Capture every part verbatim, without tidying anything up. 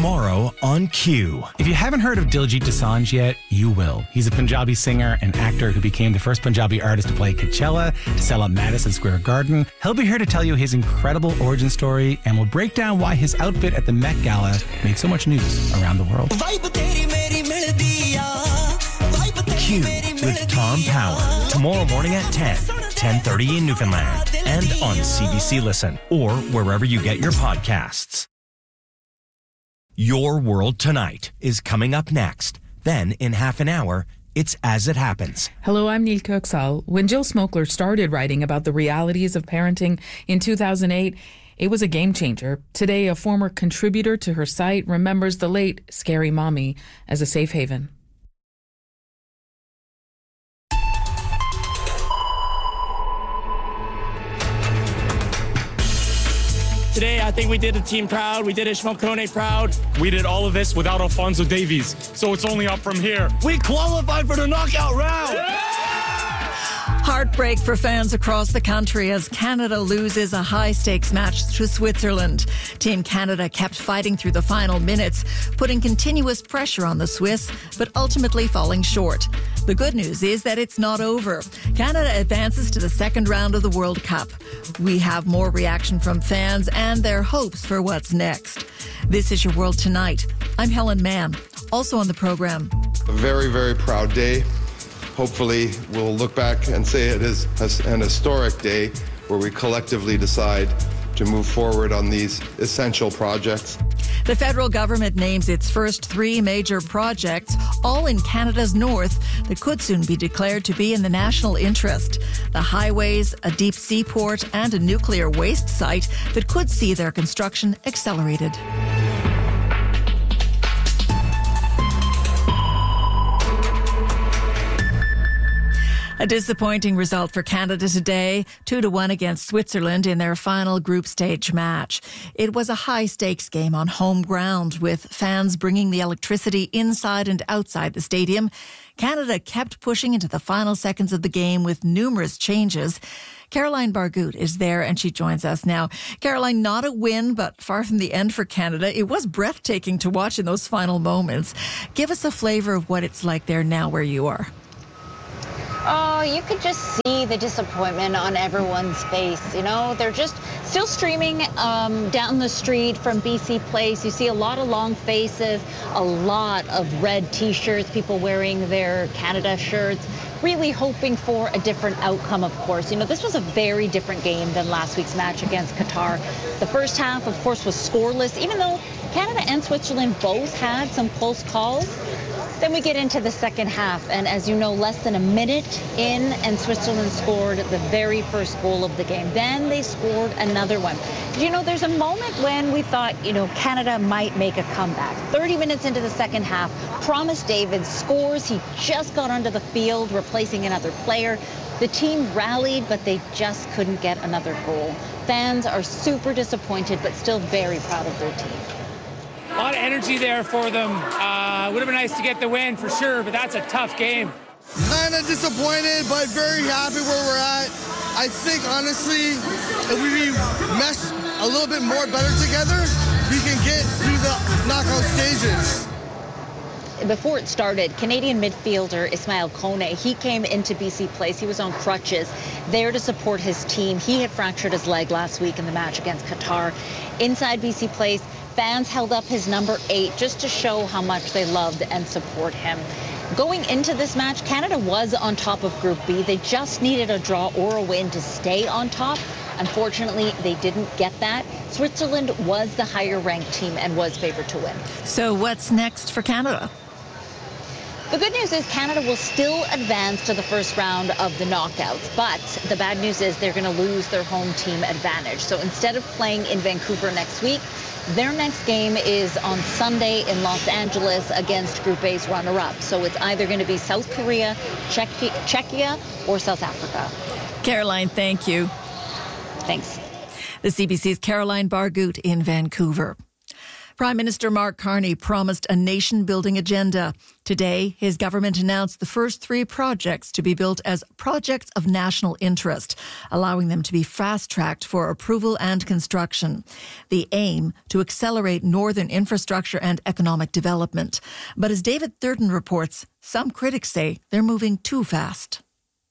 tomorrow on Q. If you haven't heard of Diljit Dosanjh yet, you will. He's a Punjabi singer and actor who became the first Punjabi artist to play Coachella, to sell out Madison Square Garden. He'll be here to tell you his incredible origin story, and we'll break down why his outfit at the Met Gala made so much news around the world. Q with Tom Power. Tomorrow morning at ten, ten thirty in Newfoundland. And on C B C Listen or wherever you get your podcasts. Your World Tonight is coming up next. Then, in half an hour, it's As It Happens. Hello, I'm Neil Kirksall. When Jill Smokler started writing about the realities of parenting in two thousand eight, it was a game changer. Today, a former contributor to her site remembers the late Scary Mommy as a safe haven. Today, I think we did the team proud. We did Ishmael Kone proud. We did all of this without Alfonso Davies, so it's only up from here. We qualified for the knockout round. Yeah! Heartbreak for fans across the country as Canada loses a high-stakes match to Switzerland. Team Canada kept fighting through the final minutes, putting continuous pressure on the Swiss, but ultimately falling short. The good news is that it's not over. Canada advances to the second round of the World Cup. We have more reaction from fans and their hopes for what's next. This is Your World Tonight. I'm Helen Mann. Also on the program. A very, very proud day. Hopefully, we'll look back and say it is an historic day where we collectively decide to move forward on these essential projects. The federal government names its first three major projects, all in Canada's north, that could soon be declared to be in the national interest. The highways, a deep seaport, and a nuclear waste site that could see their construction accelerated. A disappointing result for Canada today, two to one against Switzerland in their final group stage match. It was a high-stakes game on home ground, with fans bringing the electricity inside and outside the stadium. Canada kept pushing into the final seconds of the game with numerous changes. Caroline Bargout is there and she joins us now. Caroline, not a win, but far from the end for Canada. It was breathtaking to watch in those final moments. Give us a flavour of what it's like there now where you are. Oh, you could just see the disappointment on everyone's face. You know, they're just still streaming um, down the street from B C Place. You see a lot of long faces, a lot of red T-shirts, people wearing their Canada shirts, really hoping for a different outcome, of course. You know, this was a very different game than last week's match against Qatar. The first half, of course, was scoreless, even though Canada and Switzerland both had some close calls. Then we get into the second half, and as you know, less than a minute in, and Switzerland scored the very first goal of the game. Then they scored another one. You know, there's a moment when we thought, you know, Canada might make a comeback. thirty minutes into the second half, Promise David scores. He just got onto the field, replacing another player. The team rallied, but they just couldn't get another goal. Fans are super disappointed, but still very proud of their team. A lot of energy there for them. Uh, would have been nice to get the win for sure, but that's a tough game. Kind of disappointed, but very happy where we're at. I think, honestly, if we mesh a little bit more better together, we can get through the knockout stages. Before it started, Canadian midfielder Ismail Kone, he came into B C Place. He was on crutches there to support his team. He had fractured his leg last week in the match against Qatar. Inside B C Place, fans held up his number eight just to show how much they loved and support him. Going into this match, Canada was on top of Group B. They just needed a draw or a win to stay on top. Unfortunately, they didn't get that. Switzerland was the higher-ranked team and was favored to win. So what's next for Canada? The good news is Canada will still advance to the first round of the knockouts, but the bad news is they're going to lose their home team advantage. So instead of playing in Vancouver next week, their next game is on Sunday in Los Angeles against Group A's runner-up. So it's either going to be South Korea, Czechia, Czechia, or South Africa. Caroline, thank you. Thanks. The C B C's Caroline Bargout in Vancouver. Prime Minister Mark Carney promised a nation-building agenda. Today, his government announced the first three projects to be built as projects of national interest, allowing them to be fast-tracked for approval and construction. The aim to accelerate northern infrastructure and economic development. But as David Thurton reports, some critics say they're moving too fast.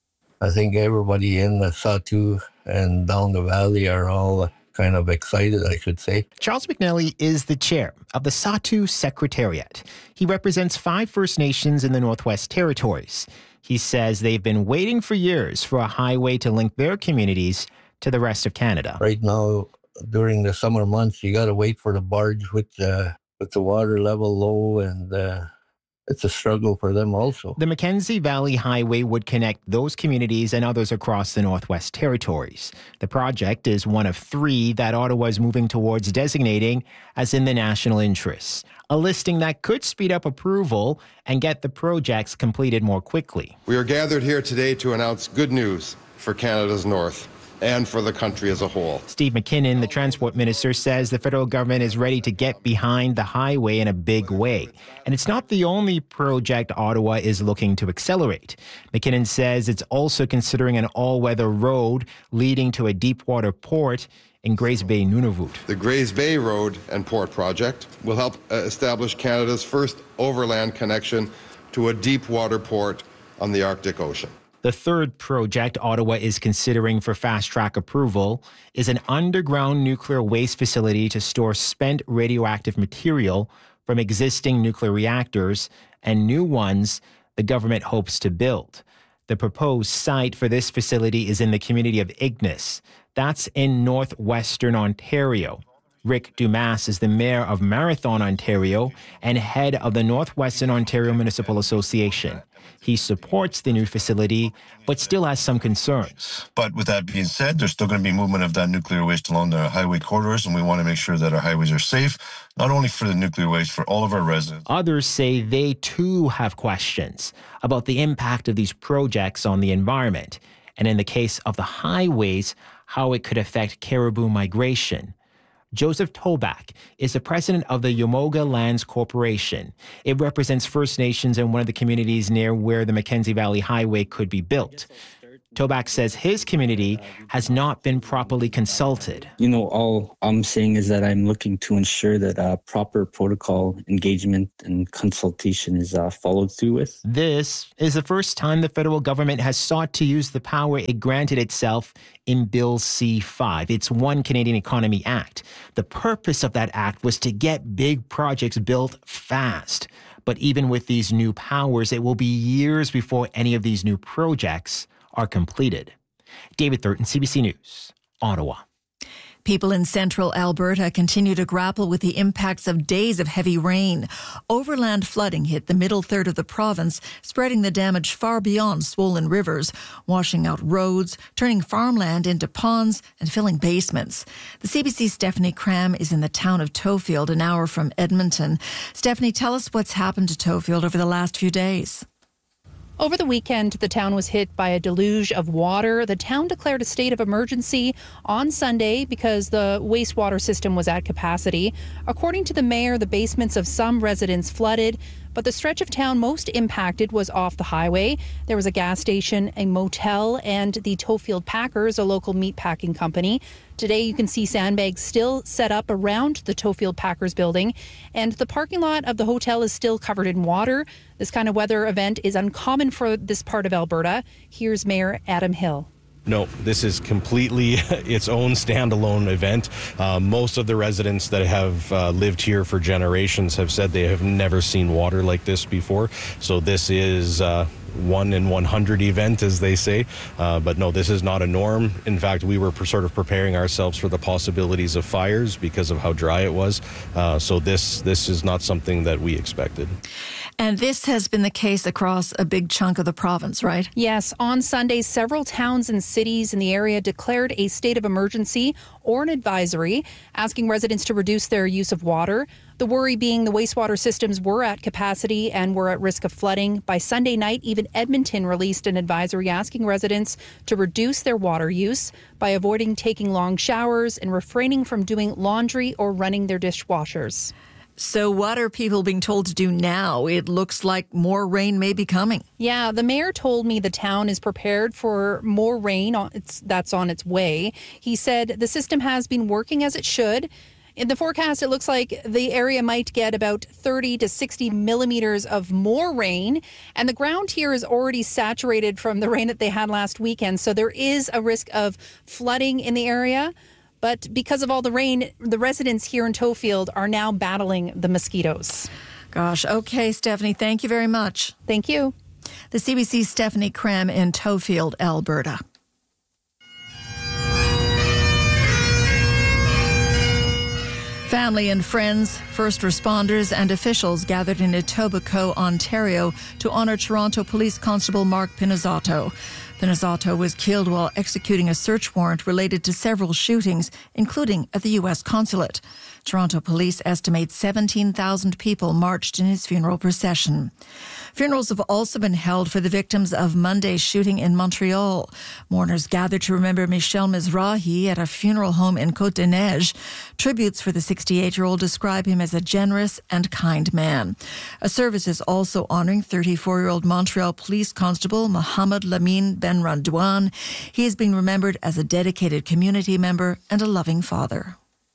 I think everybody in the Sahtu and down the valley are all kind of excited, I should say. Charles McNally is the chair of the Sahtu Secretariat. He represents five First Nations in the Northwest Territories. He says they've been waiting for years for a highway to link their communities to the rest of Canada. Right now, during the summer months, you got to wait for the barge with the, with the water level low, and uh, it's a struggle for them also. The Mackenzie Valley Highway would connect those communities and others across the Northwest Territories. The project is one of three that Ottawa is moving towards designating as in the national interest, a listing that could speed up approval and get the projects completed more quickly. We are gathered here today to announce good news for Canada's North and for the country as a whole. Steve McKinnon, the transport minister, says the federal government is ready to get behind the highway in a big way. And it's not the only project Ottawa is looking to accelerate. McKinnon says it's also considering an all-weather road leading to a deep-water port in Grays Bay, Nunavut. The Grays Bay Road and Port project will help uh, establish Canada's first overland connection to a deep-water port on the Arctic Ocean. The third project Ottawa is considering for fast-track approval is an underground nuclear waste facility to store spent radioactive material from existing nuclear reactors and new ones the government hopes to build. The proposed site for this facility is in the community of Ignis. That's in northwestern Ontario. Rick Dumas is the mayor of Marathon, Ontario, and head of the Northwestern Ontario Municipal Association. He supports the new facility, but still has some concerns. But with that being said, there's still going to be movement of that nuclear waste along the highway corridors, and we want to make sure that our highways are safe, not only for the nuclear waste, for all of our residents. Others say they too have questions about the impact of these projects on the environment, and in the case of the highways, how it could affect caribou migration. Joseph Toback is the president of the Yamoga Lands Corporation. It represents First Nations in one of the communities near where the Mackenzie Valley Highway could be built. Toback says his community has not been properly consulted. You know, all I'm saying is that I'm looking to ensure that uh, proper protocol engagement and consultation is uh, followed through with. This is the first time the federal government has sought to use the power it granted itself in Bill C five, its One Canadian Economy Act. The purpose of that act was to get big projects built fast. But even with these new powers, it will be years before any of these new projects are completed. David Thurton, C B C News, Ottawa. People in central Alberta continue to grapple with the impacts of days of heavy rain. Overland flooding hit the middle third of the province, spreading the damage far beyond swollen rivers, washing out roads, turning farmland into ponds, and filling basements. The C B C's Stephanie Cram is in the town of Tofield, an hour from Edmonton. Stephanie, tell us what's happened to Tofield over the last few days. Over the weekend, the town was hit by a deluge of water. The town declared a state of emergency on Sunday because the wastewater system was at capacity. According to the mayor, the basements of some residents flooded, but the stretch of town most impacted was off the highway. There was a gas station, a motel, and the Tofield Packers, a local meatpacking company. Today, you can see sandbags still set up around the Tofield Packers building, and the parking lot of the hotel is still covered in water. This kind of weather event is uncommon for this part of Alberta. Here's Mayor Adam Hill. No, this is completely its own standalone event. Uh, most of the residents that have uh, lived here for generations have said they have never seen water like this before. So this is uh, one in one hundred event, as they say. Uh, but no, this is not a norm. In fact, we were sort of preparing ourselves for the possibilities of fires because of how dry it was. Uh, so this this is not something that we expected. And this has been the case across a big chunk of the province, right? Yes. On Sunday, several towns and cities in the area declared a state of emergency or an advisory, asking residents to reduce their use of water. The worry being the wastewater systems were at capacity and were at risk of flooding. By Sunday night, even Edmonton released an advisory asking residents to reduce their water use by avoiding taking long showers and refraining from doing laundry or running their dishwashers. So what are people being told to do now? It looks like more rain may be coming. Yeah, the mayor told me the town is prepared for more rain it's, that's on its way. He said the system has been working as it should. In the forecast, it looks like the area might get about thirty to sixty millimeters of more rain. And the ground here is already saturated from the rain that they had last weekend. So there is a risk of flooding in the area. But because of all the rain, the residents here in Tofield are now battling the mosquitoes. Gosh. Okay, Stephanie, thank you very much. Thank you. The C B C's Stephanie Cram in Tofield, Alberta. Family and friends, first responders and officials gathered in Etobicoke, Ontario to honour Toronto Police Constable Mark Pinizzato. Pinizzato was killed while executing a search warrant related to several shootings, including at the U S consulate. Toronto police estimate seventeen thousand people marched in his funeral procession. Funerals have also been held for the victims of Monday's shooting in Montreal. Mourners gathered to remember Michel Mizrahi at a funeral home in Côte-des-Neiges. Tributes for the sixty-eight-year-old describe him as a generous and kind man. A service is also honouring thirty-four-year-old Montreal Police Constable Mohamed Lamine Benradouane. He is being remembered as a dedicated community member and a loving father.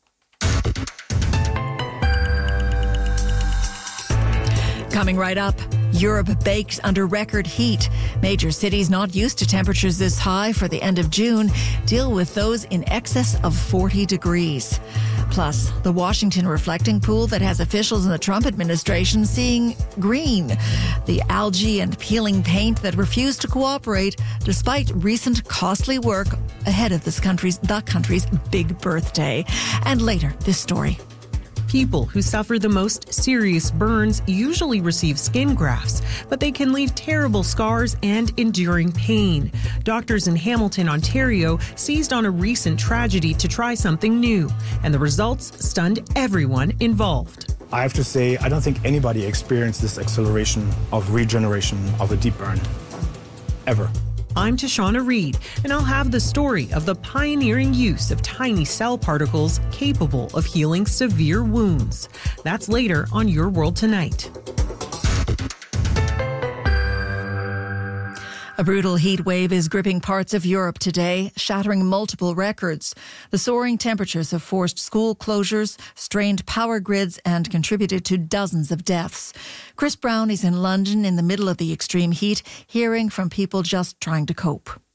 Coming right up, Europe bakes under record heat. Major cities not used to temperatures this high for the end of June deal with those in excess of forty degrees. Plus, the Washington reflecting pool that has officials in the Trump administration seeing green. The algae and peeling paint that refuse to cooperate despite recent costly work ahead of this country's, the country's big birthday. And later, this story. People who suffer the most serious burns usually receive skin grafts, but they can leave terrible scars and enduring pain. Doctors in Hamilton, Ontario, seized on a recent tragedy to try something new, and the results stunned everyone involved. I have to say, I don't think anybody experienced this acceleration of regeneration of a deep burn, ever. I'm Tashana Reed, and I'll have the story of the pioneering use of tiny cell particles capable of healing severe wounds. That's later on Your World Tonight. A brutal heat wave is gripping parts of Europe today, shattering multiple records. The soaring temperatures have forced school closures, strained power grids, and contributed to dozens of deaths. Chris Brown is in London in the middle of the extreme heat, hearing from people just trying to cope.